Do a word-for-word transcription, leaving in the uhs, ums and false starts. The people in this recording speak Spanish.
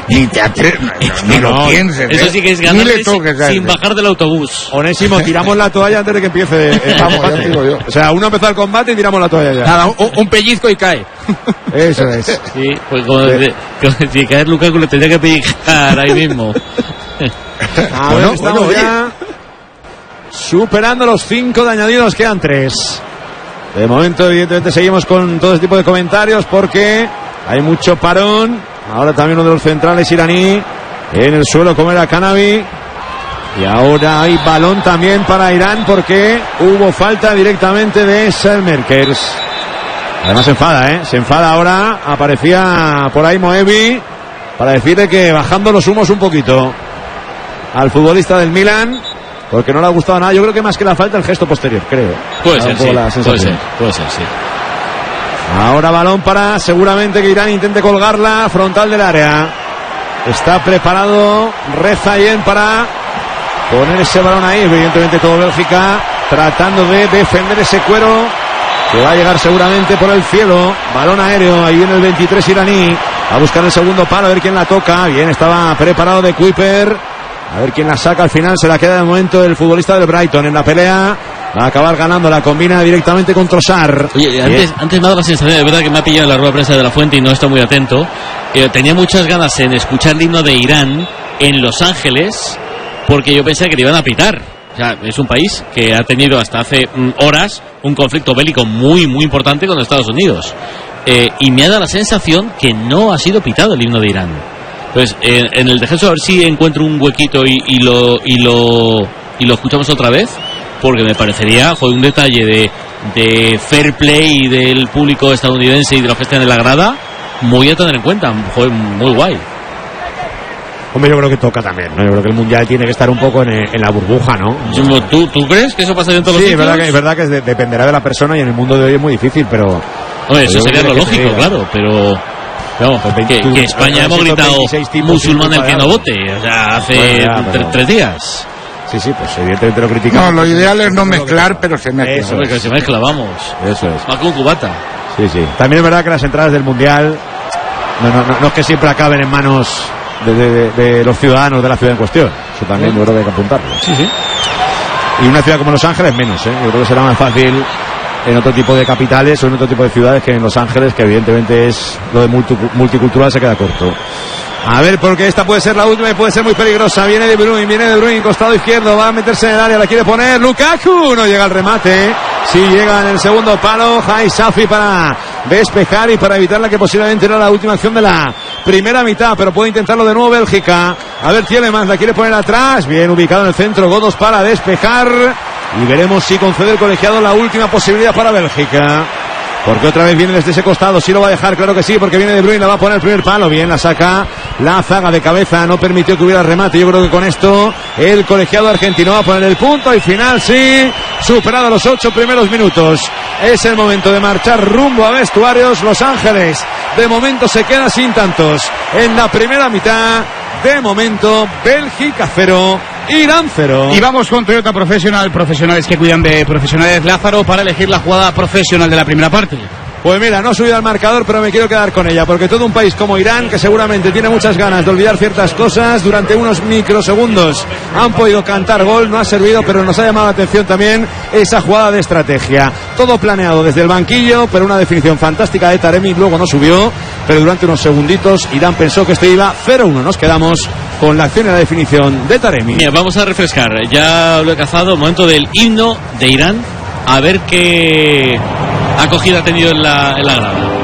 Ni te atreves, ni lo no, pienses. Eso ¿eh? sí que es Ni ganar le toques, sin, sin bajar del autobús. Onésimo, tiramos la toalla antes de que empiece el Vamos, combate. ya te digo yo. O sea, uno empezó el combate y tiramos la toalla ya. Nada, un, un pellizco y cae. Eso es. Sí, pues como de, como si caer Lukaku le tendría que pellizcar ahí mismo. A Bueno, ver, estamos bueno, ya superando los cinco de añadidos, quedan tres. De momento, evidentemente, seguimos con todo este tipo de comentarios porque hay mucho parón. Ahora también uno de los centrales iraní en el suelo, como era Canavi. Y ahora hay balón también para Irán porque hubo falta directamente de Selmerkers. Además se enfada, ¿eh? Se enfada ahora. Aparecía por ahí Moebi para decirle que bajando los humos un poquito al futbolista del Milan, porque no le ha gustado nada. Yo creo que más que la falta, el gesto posterior, creo. Puede ser, sí. Puede ser, puede ser, sí. Ahora balón para seguramente que Irán intente colgarla frontal del área. Está preparado Rezayen para poner ese balón ahí. Evidentemente todo Bélgica tratando de defender ese cuero que va a llegar seguramente por el cielo. Balón aéreo, ahí viene el veintitrés iraní a buscar el segundo palo, a ver quién la toca. Bien, estaba preparado de Kuiper, a ver quién la saca. Al final se la queda de momento el futbolista del Brighton en la pelea. Va a acabar ganando, la combina directamente con Trossard. Oye, antes, antes me ha dado la sensación, de verdad que me ha pillado en la rueda de prensa de la Fuente y no estoy muy atento. Eh, tenía muchas ganas en escuchar el himno de Irán en Los Ángeles, porque yo pensé que le iban a pitar. O sea, es un país que ha tenido hasta hace mm, horas un conflicto bélico muy, muy importante con Estados Unidos. Eh, y me ha dado la sensación que no ha sido pitado el himno de Irán. Entonces, eh, en el descenso a ver si encuentro un huequito y, y, lo, y, lo, y lo escuchamos otra vez, porque me parecería, joder, un detalle de, de fair play del público estadounidense y de los que están en la grada, muy a tener en cuenta, joder, muy guay. Hombre, yo creo que toca también, ¿no? Yo creo que el Mundial tiene que estar un poco en, en la burbuja, ¿no? ¿Tú, ¿Tú crees que eso pasa en todos sí, los sitios? Sí, es verdad que, es verdad que de, dependerá de la persona y en el mundo de hoy es muy difícil, pero... Hombre, eso sería lo lógico, claro, pero... No, que, que España hemos gritado musulmán el que no vote, o sea, hace bueno, ya, pero... tres días. Sí, sí, pues evidentemente lo criticamos. No, lo ideal es no mezclar, pero se mezcla. Eso es, que se mezcla, vamos. Eso es. Más con cubata. Sí, sí. También es verdad que las entradas del Mundial no, no, no, no es que siempre acaben en manos de, de, de, de los ciudadanos de la ciudad en cuestión. Eso también yo creo que hay que apuntarlo. Sí, sí. Y una ciudad como Los Ángeles menos, ¿eh? Yo creo que será más fácil en otro tipo de capitales o en otro tipo de ciudades que en Los Ángeles, que evidentemente es lo de multi, multicultural se queda corto. A ver, porque esta puede ser la última y puede ser muy peligrosa. Viene De Bruyne, viene De Bruyne, costado izquierdo, va a meterse en el área, la quiere poner Lukaku, no llega al remate. Sí llega en el segundo palo Jai Safi para despejar y para evitar la que posiblemente era la última acción de la primera mitad, pero puede intentarlo de nuevo Bélgica. A ver, Tielemans la quiere poner atrás, bien ubicado en el centro, Godos para despejar y veremos si concede el colegiado la última posibilidad para Bélgica. Porque otra vez viene desde ese costado, sí lo va a dejar, claro que sí, porque viene De Bruyne, la va a poner el primer palo, bien, la saca la zaga de cabeza, no permitió que hubiera remate. Yo creo que con esto el colegiado argentino va a poner el punto y final, sí, superado los ocho primeros minutos. Es el momento de marchar rumbo a vestuarios. Los Ángeles de momento se queda sin tantos en la primera mitad. De momento, Bélgica cero, Irán cero. Y vamos con Toyota Profesional, profesionales que cuidan de profesionales, Lázaro, para elegir la jugada profesional de la primera parte. Pues mira, no he subido al marcador, pero me quiero quedar con ella, porque todo un país como Irán, que seguramente tiene muchas ganas de olvidar ciertas cosas, durante unos microsegundos han podido cantar gol, no ha servido, pero nos ha llamado la atención también esa jugada de estrategia. Todo planeado desde el banquillo, pero una definición fantástica de Taremi, luego no subió, pero durante unos segunditos Irán pensó que esto iba cero uno. Nos quedamos con la acción y la definición de Taremi. Mira, vamos a refrescar, ya lo he cazado, momento del himno de Irán, a ver qué acogida ha tenido en la, en la grada.